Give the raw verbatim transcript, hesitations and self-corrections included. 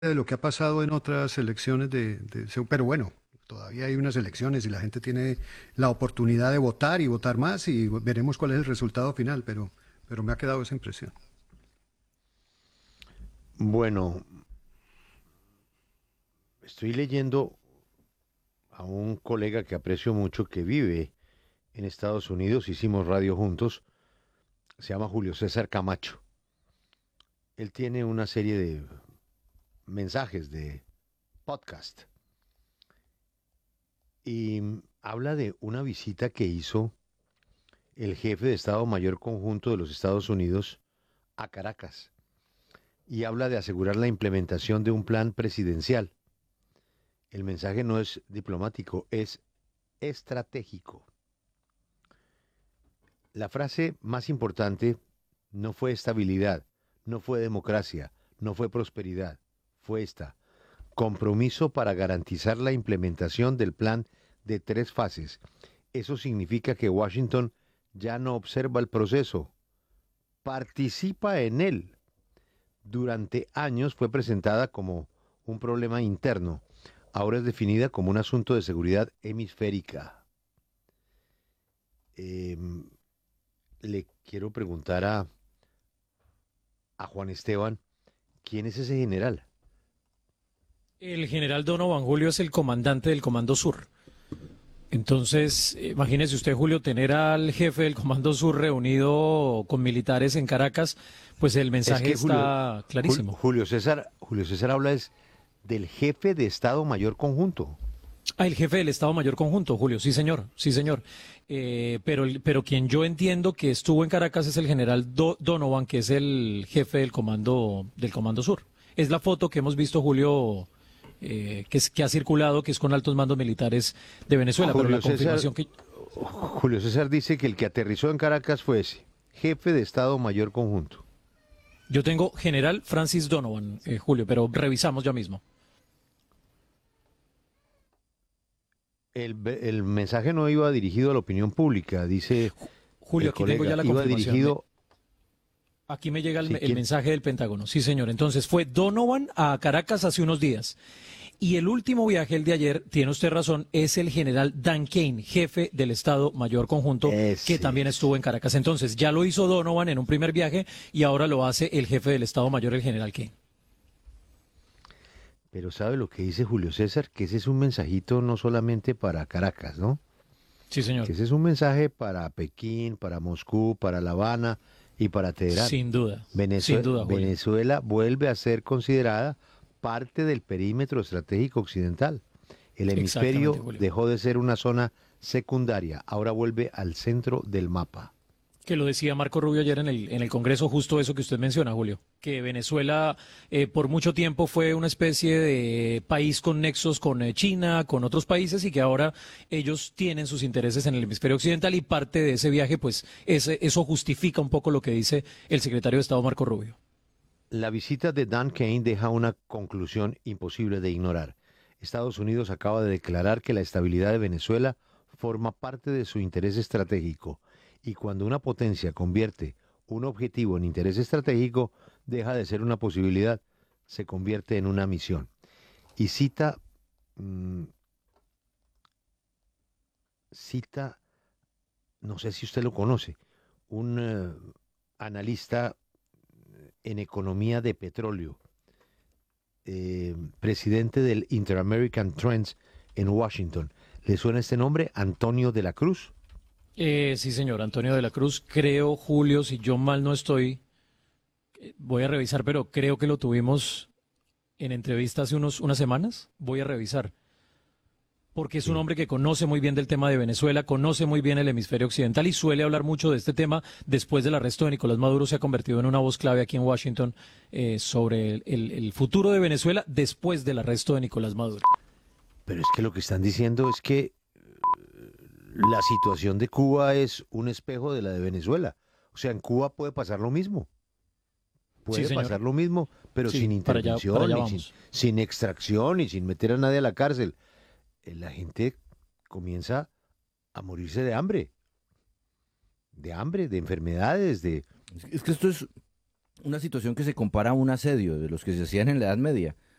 de lo que ha pasado en otras elecciones de, de- pero bueno, todavía hay unas elecciones y la gente tiene la oportunidad de votar y votar más y veremos cuál es el resultado final, pero, pero me ha quedado esa impresión. Bueno, estoy leyendo a un colega que aprecio mucho que vive en Estados Unidos, hicimos radio juntos, se llama Julio César Camacho. Él tiene una serie de mensajes de podcast y habla de una visita que hizo el jefe de Estado Mayor Conjunto de los Estados Unidos a Caracas y habla de asegurar la implementación de un plan presidencial. El mensaje no es diplomático, es estratégico. La frase más importante no fue estabilidad, no fue democracia, no fue prosperidad, fue esta: compromiso para garantizar la implementación del plan de tres fases. Eso significa que Washington ya no observa el proceso, participa en él. Durante años fue presentada como un problema interno, ahora es definida como un asunto de seguridad hemisférica. Eh, Le quiero preguntar a, a Juan Esteban, ¿quién es ese general? El general Donovan Julio es el comandante del Comando Sur. Entonces, imagínese usted, Julio, tener al jefe del Comando Sur reunido con militares en Caracas, pues el Es mensaje que Julio, está Jul- clarísimo. Julio César, Julio César habla es del jefe de Estado Mayor Conjunto. Ah, el jefe del Estado Mayor Conjunto, Julio, sí señor, sí señor. Eh, pero, el- pero quien yo entiendo que estuvo en Caracas es el general Do- Donovan, que es el jefe del Comando, del Comando Sur. Es la foto que hemos visto, Julio, eh, que, es- que ha circulado, que es con altos mandos militares de Venezuela, pero la Julio César, confirmación que... Julio César dice que el que aterrizó en Caracas fue ese, jefe de Estado Mayor Conjunto. Yo tengo general Francis Donovan, eh, Julio, pero revisamos ya mismo. El, ve- el mensaje no iba dirigido a la opinión pública, dice Julio, el aquí tengo ya colega, la iba confirmación. Me- dirigido, aquí me llega el, sí, el ¿quién? mensaje del Pentágono. Sí, señor. Entonces fue Donovan a Caracas hace unos días. Y el último viaje, el de ayer, tiene usted razón, es el general Dan Kane, jefe del Estado Mayor Conjunto, que Ese también es. estuvo en Caracas. Entonces, ya lo hizo Donovan en un primer viaje y ahora lo hace el jefe del Estado Mayor, el general Kane. Pero ¿sabe lo que dice Julio César? Que ese es un mensajito no solamente para Caracas, ¿no? Sí, señor. Que ese es un mensaje para Pekín, para Moscú, para La Habana y para Teherán. Sin duda, sin Venezue- duda, Julio. Venezuela vuelve a ser considerada parte del perímetro estratégico occidental. El Exactamente, hemisferio Julio. dejó de ser una zona secundaria, ahora vuelve al centro del mapa. Que lo decía Marco Rubio ayer en el, en el Congreso, justo eso que usted menciona, Julio, que Venezuela eh, por mucho tiempo fue una especie de país con nexos con eh, China, con otros países, y que ahora ellos tienen sus intereses en el hemisferio occidental, y parte de ese viaje, pues ese, eso justifica un poco lo que dice el secretario de Estado Marco Rubio. La visita de Dan Kane deja una conclusión imposible de ignorar. Estados Unidos acaba de declarar que la estabilidad de Venezuela forma parte de su interés estratégico, y cuando una potencia convierte un objetivo en interés estratégico, deja de ser una posibilidad, se convierte en una misión. Y cita, mm, cita, no sé si usted lo conoce, un eh, analista en economía de petróleo, eh, presidente del Inter-American Trends en Washington. ¿Le suena este nombre? Antonio de la Cruz. Eh, sí, señor, Antonio de la Cruz, creo, Julio, si yo mal no estoy, eh, voy a revisar, pero creo que lo tuvimos en entrevista hace unos, unas semanas, voy a revisar. Porque es un Sí. hombre que conoce muy bien del tema de Venezuela, conoce muy bien el hemisferio occidental y suele hablar mucho de este tema. Después del arresto de Nicolás Maduro se ha convertido en una voz clave aquí en Washington eh, sobre el, el- el futuro de Venezuela después del arresto de Nicolás Maduro. Pero es que lo que están diciendo es que la situación de Cuba es un espejo de la de Venezuela. O sea, en Cuba puede pasar lo mismo. Sí, Puede señor. pasar lo mismo, pero sin Sí, para allá, para intervención allá y sin, vamos. sin extracción y sin meter a nadie a la cárcel. Eh, La gente comienza a morirse de hambre, de hambre, de enfermedades, de... Es es que esto es una situación que se compara a un asedio de los que se hacían en la Edad Media.